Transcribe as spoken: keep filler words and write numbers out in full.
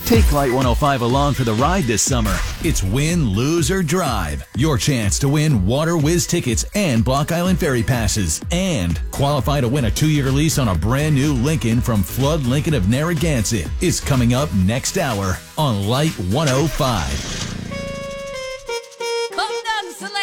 Take Light one oh five along for the ride this summer. It's win, lose, or drive. Your chance to win Water Whiz tickets and Block Island Ferry passes. And qualify to win a two-year lease on a brand new Lincoln from Flood Lincoln of Narragansett is coming up next hour on Light one oh five.